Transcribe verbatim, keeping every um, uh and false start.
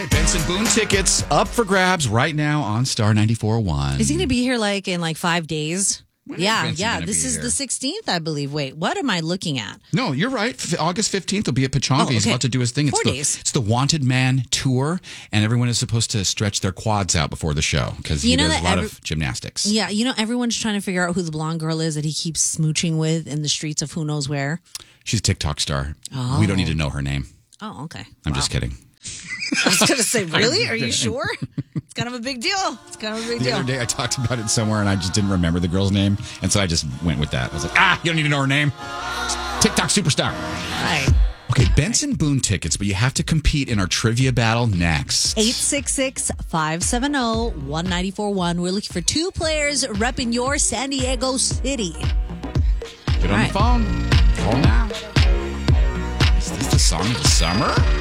Benson Boone tickets up for grabs right now on Star ninety-four point one. Is he going to be here like in like five days? When is Yeah, Benson yeah. gonna This be is here? the sixteenth, I believe. Wait, what am I looking at? No, you're right. F- August fifteenth will be at Pechanga. Oh, He's okay. about to do his thing. It's Four the, days. It's the Wanted Man tour, and everyone is supposed to stretch their quads out before the show because he You know does that a lot every- of gymnastics. Yeah, you know, everyone's trying to figure out who the blonde girl is that he keeps smooching with in the streets of who knows where. She's a TikTok star. Oh. We don't need to know her name. Oh, okay. I'm Wow. just kidding. I was going to say, really? Are you sure? It's kind of a big deal. It's kind of a big The deal. other day I talked about it somewhere and I just didn't remember the girl's name. And so I just went with that. I was like, ah, you don't need to know her name. TikTok superstar. Right. Okay, Benson Boone tickets, but you have to compete in our trivia battle next. eight six six, five seven zero, one nine four one. We're looking for two players repping your San Diego City. Get on All the phone. Call now. Is this the song of the summer?